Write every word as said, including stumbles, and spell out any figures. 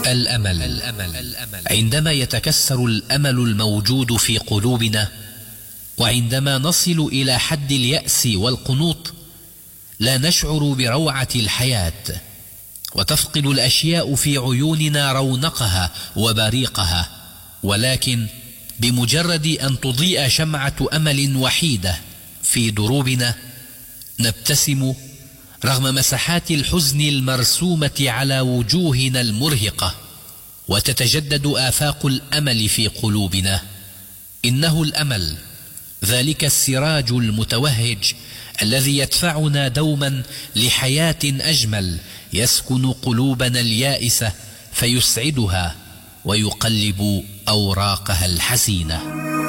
الأمل. عندما يتكسر الأمل الموجود في قلوبنا، وعندما نصل إلى حد اليأس والقنوط، لا نشعر بروعة الحياة، وتفقد الأشياء في عيوننا رونقها وبريقها، ولكن بمجرد أن تضيء شمعة أمل وحيدة في دروبنا، نبتسم رغم مساحات الحزن المرسومة على وجوهنا المرهقة، وتتجدد آفاق الأمل في قلوبنا. إنه الأمل، ذلك السراج المتوهج الذي يدفعنا دوما لحياة أجمل، يسكن قلوبنا اليائسة فيسعدها ويقلب أوراقها الحزينة.